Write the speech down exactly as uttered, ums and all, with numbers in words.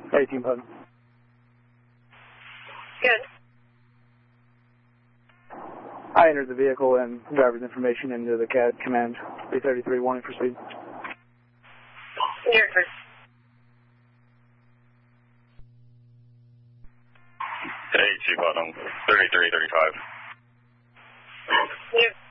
Hey, Team Putnam. Good. I entered the vehicle and driver's information into the C A D command. three thirty-three, warning, proceed. You're good. Hey, Chief Putnam, thirty-three thirty-five. You're